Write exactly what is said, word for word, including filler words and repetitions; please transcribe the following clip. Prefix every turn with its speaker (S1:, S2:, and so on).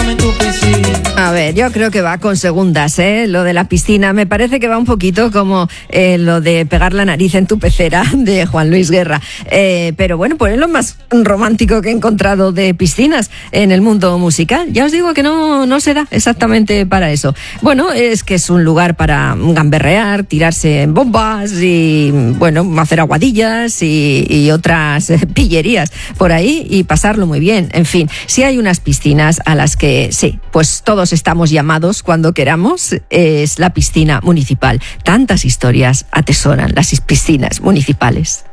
S1: bañame en tu piscina.
S2: A ver, yo creo que va con segundas, ¿eh? Lo de la piscina. Me parece que va un poquito como eh, lo de pegar la nariz en tu pecera de Juan Luis Guerra. Eh, pero bueno, pues es lo más romántico que he encontrado de piscinas en el mundo musical. Ya os digo que no, no será exactamente para eso. Bueno, es que es un lugar para gamberrear, tirarse en bombas y, bueno, hacer aguadillas y, y otras eh, pillerías por ahí y pasarlo muy bien. En fin, si hay unas piscinas a las que sí, pues todos estamos llamados cuando queramos, es la piscina municipal. Tantas historias atesoran las piscinas municipales.